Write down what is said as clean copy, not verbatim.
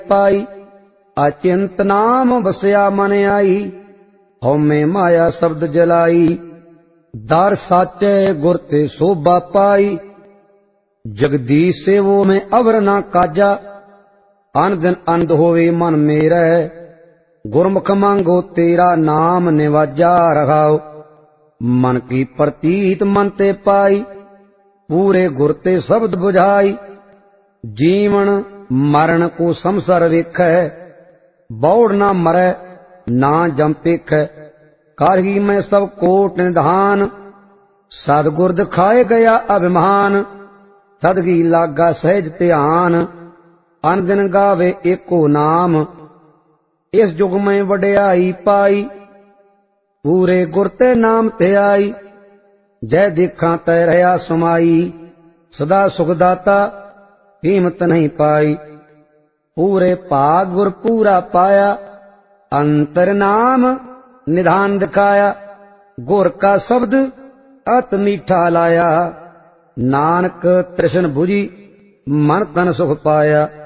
पाई। अचिंत नाम बसया मन आई, हौमे माया शब्द जलाई। दर साचे गुर ते शोभा पाई, जगदीश सेवो में अवर ना काजा। अन दिन आनंद होवे मन मेरा, गुरमुख मांगो तेरा नाम निवाजा। रहाओ मन की प्रतीत मन ते पाई, पूरे गुर ते शब्द बुझाई। जीवन मरण को संसार वेखै, बौड़ ना मरै ना जम पेखै। करही मैं सब कोट निधान, सदगुर दिखाए गया अभिमान। सदगी लागा सहज ध्यान, अन दिन गावे एको नाम। इस जुग में वड्याई पाई, पूरे गुर ते नाम ते आई। जय देखा तै रहा समाई, सदा सुखदाता कीमत नहीं पाई। पूरे भाग गुर पूरा पाया, अंतर नाम निधान दिखाया। गुर का शब्द अत मीठा लाया, नानक तृष्ण बुझी मन तन सुख पाया।